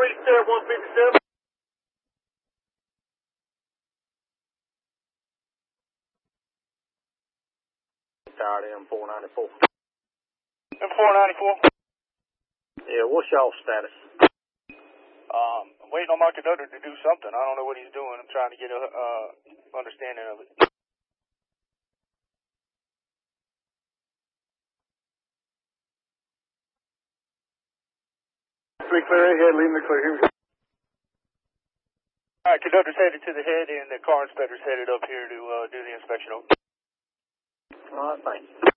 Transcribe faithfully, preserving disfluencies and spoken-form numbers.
reset one fifty-seven. Tired M four ninety-four. M four ninety-four? Yeah, what's y'all status? Um, I'm waiting on my conductor to do something. I don't know what he's doing. I'm trying to get a uh, understanding of it. Three clear ahead, leaving the clear. Here we go. All right, conductor's headed to the head, and the car inspector's headed up here to uh, do the inspection. All right, thanks.